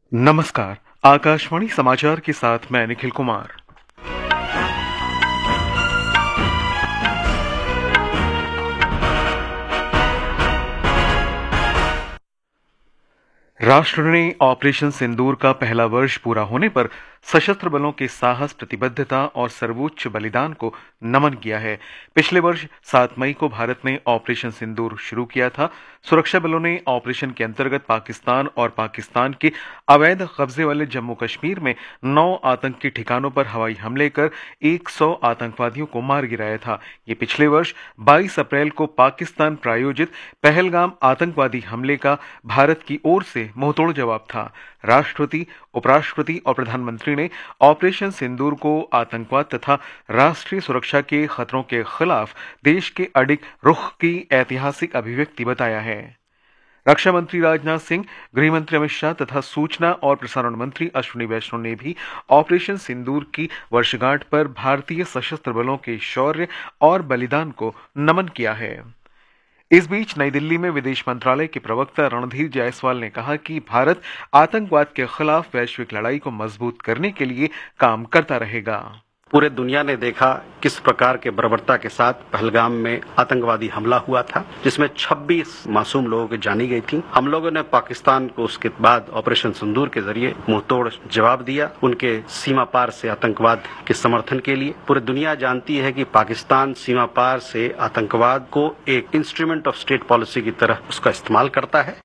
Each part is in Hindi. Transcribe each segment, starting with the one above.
नमस्कार। आकाशवाणी समाचार के साथ मैं निखिल कुमार। राष्ट्र ने ऑपरेशन सिंदूर का पहला वर्ष पूरा होने पर सशस्त्र बलों के साहस, प्रतिबद्धता और सर्वोच्च बलिदान को नमन किया है। पिछले वर्ष 7 मई को भारत ने ऑपरेशन सिंदूर शुरू किया था। सुरक्षा बलों ने ऑपरेशन के अंतर्गत पाकिस्तान और पाकिस्तान के अवैध कब्जे वाले जम्मू कश्मीर में 9 आतंकी ठिकानों पर हवाई हमले कर 100 आतंकवादियों को मार गिराया था। ये पिछले वर्ष 22 अप्रैल को पाकिस्तान प्रायोजित पहलगाम आतंकवादी हमले का भारत की ओर से मुंहतोड़ जवाब था। राष्ट्रपति, उपराष्ट्रपति और प्रधानमंत्री ने ऑपरेशन सिंदूर को आतंकवाद तथा राष्ट्रीय सुरक्षा के खतरों के खिलाफ देश के अडिग रुख की ऐतिहासिक अभिव्यक्ति बताया है। रक्षा मंत्री राजनाथ सिंह, गृह मंत्री अमित शाह तथा सूचना और प्रसारण मंत्री अश्विनी वैष्णव ने भी ऑपरेशन सिंदूर की वर्षगांठ पर भारतीय सशस्त्र बलों के शौर्य और बलिदान को नमन किया है। इस बीच नई दिल्ली में विदेश मंत्रालय के प्रवक्ता रणधीर जायसवाल ने कहा कि भारत आतंकवाद के खिलाफ वैश्विक लड़ाई को मजबूत करने के लिए काम करता रहेगा। पूरे दुनिया ने देखा किस प्रकार के बर्बरता के साथ पहलगाम में आतंकवादी हमला हुआ था, जिसमें 26 मासूम लोगों की जानी गई थी। हम लोगों ने पाकिस्तान को उसके बाद ऑपरेशन सिंदूर के जरिए मुंहतोड़ जवाब दिया, उनके सीमा पार से आतंकवाद के समर्थन के लिए। पूरी दुनिया जानती है कि पाकिस्तान सीमा पार से आतंकवाद को एक इंस्ट्रूमेंट ऑफ स्टेट पॉलिसी की तरह उसका इस्तेमाल करता है।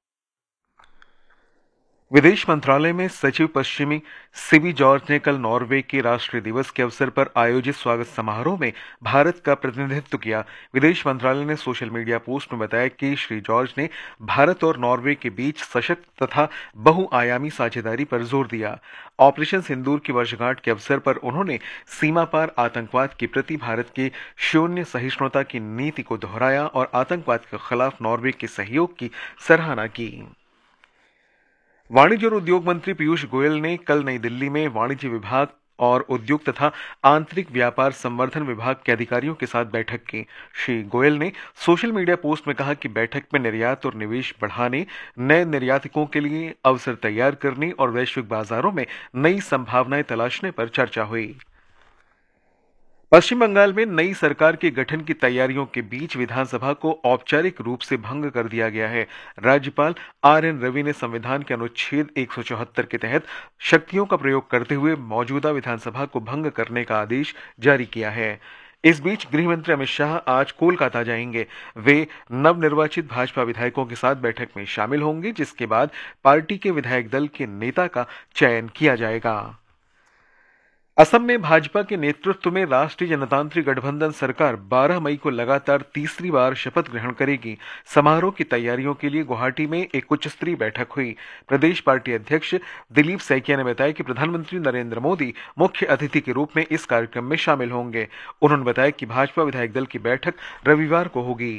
विदेश मंत्रालय में सचिव पश्चिमी सिबी जॉर्ज ने कल नॉर्वे के राष्ट्रीय दिवस के अवसर पर आयोजित स्वागत समारोह में भारत का प्रतिनिधित्व किया। विदेश मंत्रालय ने सोशल मीडिया पोस्ट में बताया कि श्री जॉर्ज ने भारत और नॉर्वे के बीच सशक्त तथा बहुआयामी साझेदारी पर जोर दिया। ऑपरेशन सिंदूर की वर्षगांठ के अवसर पर उन्होंने सीमा पार आतंकवाद के प्रति भारत के शून्य सहिष्णुता की नीति को दोहराया और आतंकवाद के खिलाफ नॉर्वे के सहयोग की सराहना की। वाणिज्य और उद्योग मंत्री पीयूष गोयल ने कल नई दिल्ली में वाणिज्य विभाग और उद्योग तथा आंतरिक व्यापार संवर्धन विभाग के अधिकारियों के साथ बैठक की। श्री गोयल ने सोशल मीडिया पोस्ट में कहा कि बैठक में निर्यात और निवेश बढ़ाने, नए निर्यातकों के लिए अवसर तैयार करने और वैश्विक बाजारों में नई संभावनाएं तलाशने पर चर्चा हुई। पश्चिम बंगाल में नई सरकार के गठन की तैयारियों के बीच विधानसभा को औपचारिक रूप से भंग कर दिया गया है। राज्यपाल आर.एन. रवि ने संविधान के अनुच्छेद 174 के तहत शक्तियों का प्रयोग करते हुए मौजूदा विधानसभा को भंग करने का आदेश जारी किया है। इस बीच गृह मंत्री अमित शाह आज कोलकाता जाएंगे। वे नवनिर्वाचित भाजपा विधायकों के साथ बैठक में शामिल होंगे, जिसके बाद पार्टी के विधायक दल के नेता का चयन किया जाएगा। असम में भाजपा के नेतृत्व में राष्ट्रीय जनतांत्रिक गठबंधन सरकार 12 मई को लगातार तीसरी बार शपथ ग्रहण करेगी। समारोह की तैयारियों के लिए गुवाहाटी में एक उच्च स्तरीय बैठक हुई। प्रदेश पार्टी अध्यक्ष दिलीप सैकिया ने बताया कि प्रधानमंत्री नरेंद्र मोदी मुख्य अतिथि के रूप में इस कार्यक्रम में शामिल होंगे। उन्होंने बताया कि भाजपा विधायक दल की बैठक रविवार को होगी।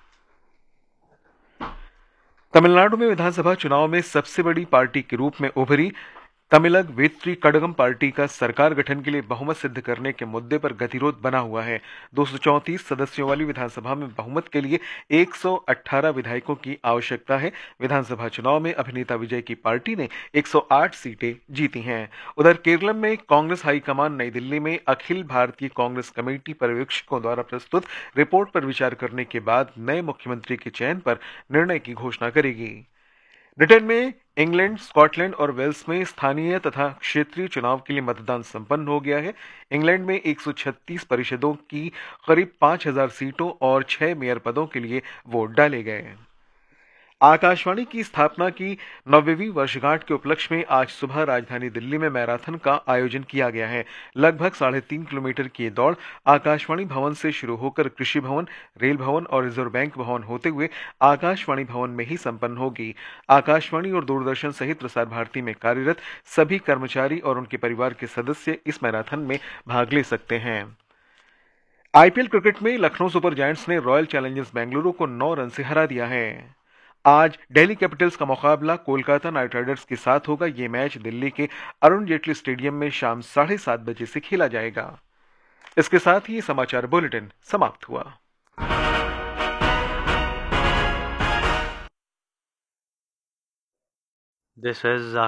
तमिलनाडु में विधानसभा चुनाव में सबसे बड़ी पार्टी के रूप में उभरी तमिलग वेत्री कड़गम पार्टी का सरकार गठन के लिए बहुमत सिद्ध करने के मुद्दे पर गतिरोध बना हुआ है। 234 सदस्यों वाली विधानसभा में बहुमत के लिए 118 विधायकों की आवश्यकता है। विधानसभा चुनाव में अभिनेता विजय की पार्टी ने 108 सीटें जीती हैं। उधर केरल में कांग्रेस हाईकमान नई दिल्ली में अखिल भारतीय कांग्रेस कमेटी पर्यवेक्षकों द्वारा प्रस्तुत रिपोर्ट पर विचार करने के बाद नए मुख्यमंत्री के चयन पर निर्णय की घोषणा करेगी। ब्रिटेन में इंग्लैंड, स्कॉटलैंड और वेल्स में स्थानीय तथा क्षेत्रीय चुनाव के लिए मतदान संपन्न हो गया है। इंग्लैंड में 136 परिषदों की करीब 5000 सीटों और 6 मेयर पदों के लिए वोट डाले गए। आकाशवाणी की स्थापना की 90वीं वर्षगांठ के उपलक्ष्य में आज सुबह राजधानी दिल्ली में मैराथन का आयोजन किया गया है। लगभग 3.5 किलोमीटर की ये दौड़ आकाशवाणी भवन से शुरू होकर कृषि भवन, रेल भवन और रिजर्व बैंक भवन होते हुए आकाशवाणी भवन में ही संपन्न होगी। आकाशवाणी और दूरदर्शन सहित प्रसार भारती में कार्यरत सभी कर्मचारी और उनके परिवार के सदस्य इस मैराथन में भाग ले सकते हैं। आईपीएल क्रिकेट में लखनऊ सुपर जायंट्स ने रॉयल चैलेंजर्स बेंगलुरु को 9 रन से हरा दिया है। आज दिल्ली कैपिटल्स का मुकाबला कोलकाता नाइट राइडर्स के साथ होगा। ये मैच दिल्ली के अरुण जेटली स्टेडियम में शाम 7:30 बजे से खेला जाएगा। इसके साथ ही समाचार बुलेटिन समाप्त हुआ। This is